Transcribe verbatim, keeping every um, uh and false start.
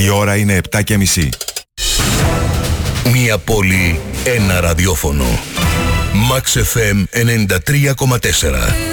Η ώρα είναι επτά και μισή. Μία πόλη, ένα ραδιόφωνο. Max εφ εμ ενενήντα τρία κόμμα τέσσερα.